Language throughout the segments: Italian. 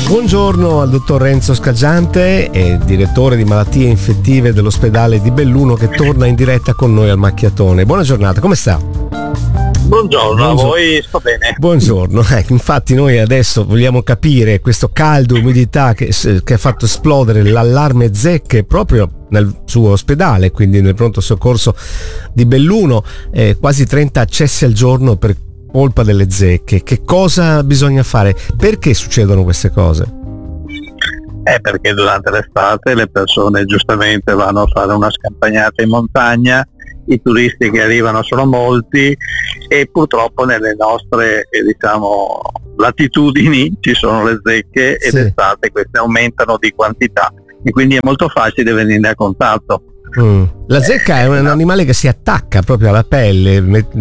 Buongiorno al dottor Renzo Scaggiante, direttore di malattie infettive dell'ospedale di Belluno, che torna in diretta con noi al Macchiatone. Buona giornata, come sta? Buongiorno, a voi sto bene. Buongiorno, infatti noi adesso vogliamo capire questo caldo e umidità che ha fatto esplodere l'allarme zecche proprio nel suo ospedale, quindi nel pronto soccorso di Belluno, quasi 30 accessi al giorno per colpa delle zecche. Che cosa bisogna fare? Perché succedono queste cose? Perché durante l'estate le persone giustamente vanno a fare una scampagnata in montagna, i turisti che arrivano sono molti e purtroppo nelle nostre latitudini ci sono le zecche e d'estate queste aumentano di quantità e quindi è molto facile venire a contatto. La zecca è un animale che si attacca proprio alla pelle.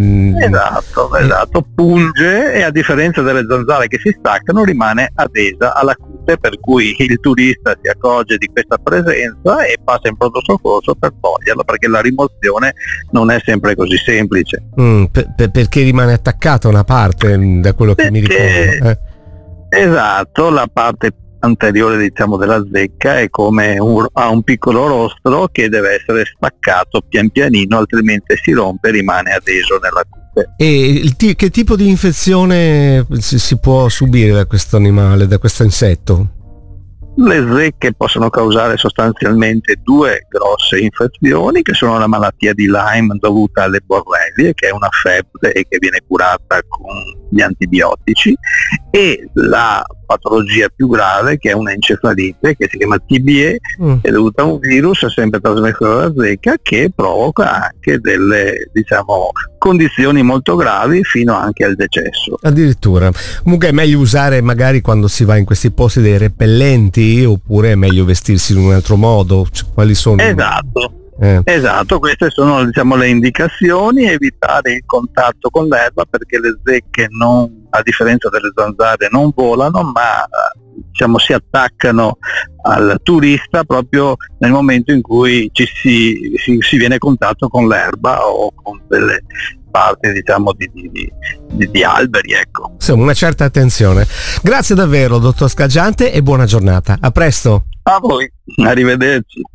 Esatto, punge e a differenza delle zanzare che si staccano rimane adesa alla cute, per cui il turista si accorge di questa presenza e passa in pronto soccorso per toglierla, perché la rimozione non è sempre così semplice. Perché rimane attaccata una parte, da quello che mi ricordo. Esatto, la parte anteriore della zecca è come ha un piccolo rostro che deve essere staccato pian pianino, altrimenti si rompe e rimane adeso nella cute. E che tipo di infezione si può subire da questo animale, da questo insetto? Le zecche possono causare sostanzialmente due grosse infezioni, che sono la malattia di Lyme dovuta alle borrelie, che è una febbre e che viene curata con gli antibiotici, e la patologia più grave, che è una encefalite che si chiama TBE, è dovuta a un virus sempre trasmesso dalla zecca, che provoca anche delle condizioni molto gravi fino anche al decesso. Addirittura. Comunque è meglio usare, magari quando si va in questi posti, dei repellenti, oppure è meglio vestirsi in un altro modo? Quali sono? Esatto, queste sono le indicazioni: evitare il contatto con l'erba, perché le zecche a differenza delle zanzare non volano, ma si attaccano al turista proprio nel momento in cui si viene a contatto con l'erba o con delle parti di alberi, ecco. Insomma, una certa attenzione. Grazie davvero, dottor Scaggiante, e buona giornata. A presto. A voi, arrivederci.